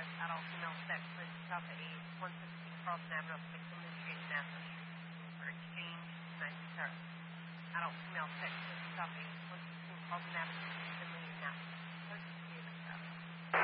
Drive, adult female sex, Lindsay Alpha 8, 116 Carlton Avenue, Pixel Street, Massachusetts, for exchange, 90 Adult female sex, Lindsay Alpha 8, 116 Carlton Avenue, Finley, Massachusetts.